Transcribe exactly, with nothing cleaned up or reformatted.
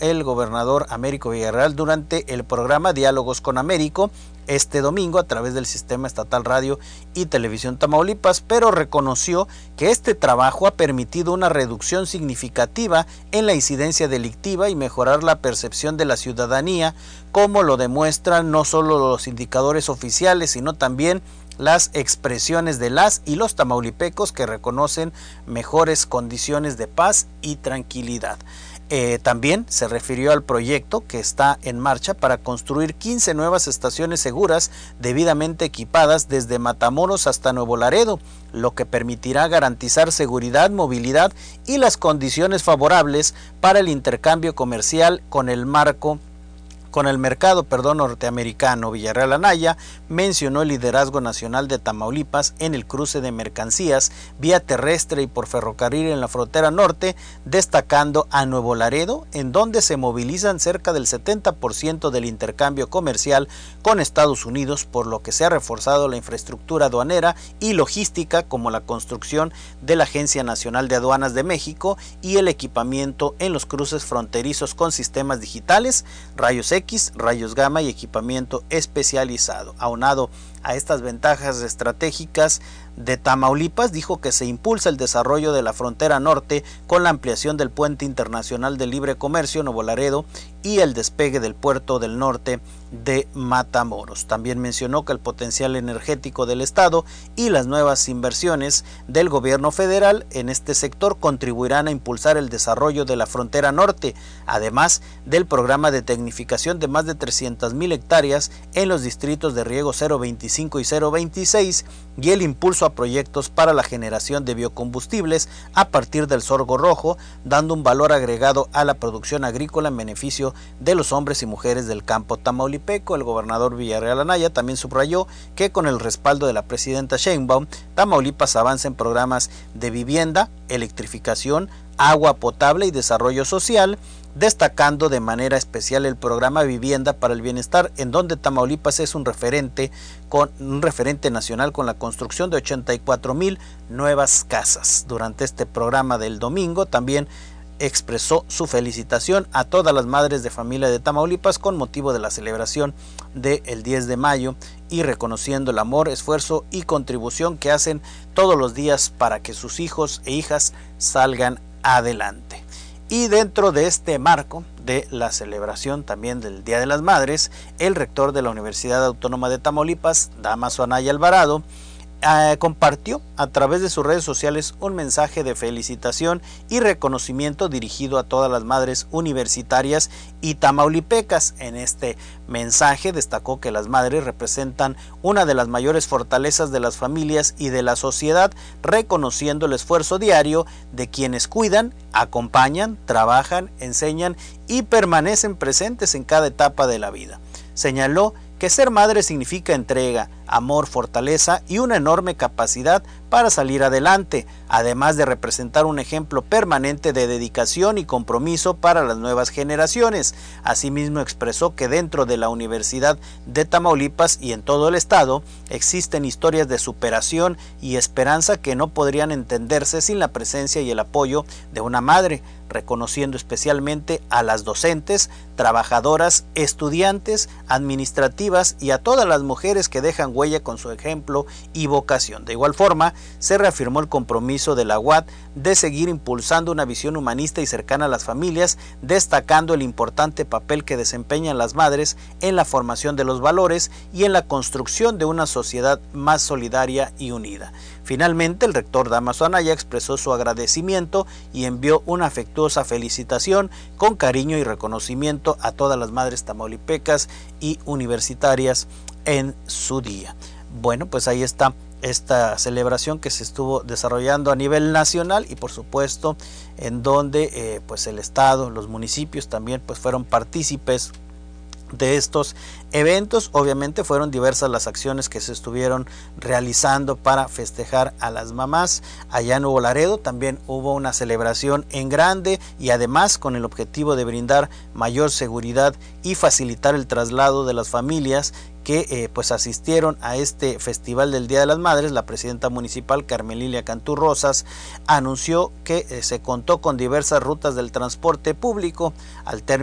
el gobernador Américo Villarreal durante el programa Diálogos con Américo este domingo a través del Sistema Estatal Radio y Televisión Tamaulipas, pero reconoció que este trabajo ha permitido una reducción significativa en la incidencia delictiva y mejorar la percepción de la ciudadanía, como lo demuestran no solo los indicadores oficiales, sino también las expresiones de las y los tamaulipecos que reconocen mejores condiciones de paz y tranquilidad. Eh, también se refirió al proyecto que está en marcha para construir quince nuevas estaciones seguras debidamente equipadas desde Matamoros hasta Nuevo Laredo, lo que permitirá garantizar seguridad, movilidad y las condiciones favorables para el intercambio comercial con el marco Con el mercado perdón, norteamericano. Villarreal Anaya mencionó el liderazgo nacional de Tamaulipas en el cruce de mercancías vía terrestre y por ferrocarril en la frontera norte, destacando a Nuevo Laredo, en donde se movilizan cerca del setenta por ciento del intercambio comercial con Estados Unidos, por lo que se ha reforzado la infraestructura aduanera y logística, como la construcción de la Agencia Nacional de Aduanas de México y el equipamiento en los cruces fronterizos con sistemas digitales, rayos X, rayos gamma y equipamiento especializado. Aunado a estas ventajas estratégicas de Tamaulipas, dijo que se impulsa el desarrollo de la frontera norte con la ampliación del puente internacional de libre comercio Nuevo Laredo y el despegue del puerto del norte de Matamoros. También mencionó que el potencial energético del estado y las nuevas inversiones del gobierno federal en este sector contribuirán a impulsar el desarrollo de la frontera norte, además del programa de tecnificación de más de trescientas mil hectáreas en los distritos de riego cero veinticinco y cero veintiséis y el impulso a proyectos para la generación de biocombustibles a partir del sorgo rojo, dando un valor agregado a la producción agrícola en beneficio de los hombres y mujeres del campo tamaulipeco. El gobernador Villarreal Anaya también subrayó que con el respaldo de la presidenta Sheinbaum, Tamaulipas avanza en programas de vivienda, electrificación, agua potable y desarrollo social, destacando de manera especial el programa Vivienda para el Bienestar, en donde Tamaulipas es un referente con un referente nacional con la construcción de ochenta y cuatro mil nuevas casas. Durante este programa del domingo también expresó su felicitación a todas las madres de familia de Tamaulipas con motivo de la celebración del diez de mayo y reconociendo el amor, esfuerzo y contribución que hacen todos los días para que sus hijos e hijas salgan adelante. Y dentro de este marco de la celebración también del Día de las Madres, el rector de la Universidad Autónoma de Tamaulipas, Dámaso Anaya Alvarado, eh, compartió a través de sus redes sociales un mensaje de felicitación y reconocimiento dirigido a todas las madres universitarias y tamaulipecas. En este mensaje destacó que las madres representan una de las mayores fortalezas de las familias y de la sociedad, reconociendo el esfuerzo diario de quienes cuidan, acompañan, trabajan, enseñan y permanecen presentes en cada etapa de la vida. Señaló que ser madre significa entrega, amor, fortaleza y una enorme capacidad para salir adelante, además de representar un ejemplo permanente de dedicación y compromiso para las nuevas generaciones. Asimismo expresó que dentro de la Universidad de Tamaulipas y en todo el estado existen historias de superación y esperanza que no podrían entenderse sin la presencia y el apoyo de una madre, reconociendo especialmente a las docentes, trabajadoras, estudiantes, administrativas y a todas las mujeres que dejan huella con su ejemplo y vocación. De igual forma, se reafirmó el compromiso de la U A T de seguir impulsando una visión humanista y cercana a las familias, destacando el importante papel que desempeñan las madres en la formación de los valores y en la construcción de una sociedad más solidaria y unida. Finalmente, el rector Dámaso Anaya expresó su agradecimiento y envió una afectuosa felicitación con cariño y reconocimiento a todas las madres tamaulipecas y universitarias en su día. Bueno, pues ahí está esta celebración que se estuvo desarrollando a nivel nacional y por supuesto en donde eh, pues el estado, los municipios también pues fueron partícipes de estos eventos. Obviamente fueron diversas las acciones que se estuvieron realizando para festejar a las mamás. Allá en Nuevo Laredo también hubo una celebración en grande y además con el objetivo de brindar mayor seguridad y facilitar el traslado de las familias que eh, pues asistieron a este festival del Día de las Madres. La presidenta municipal Carmelilia Cantú Rosas anunció que eh, se contó con diversas rutas del transporte público al término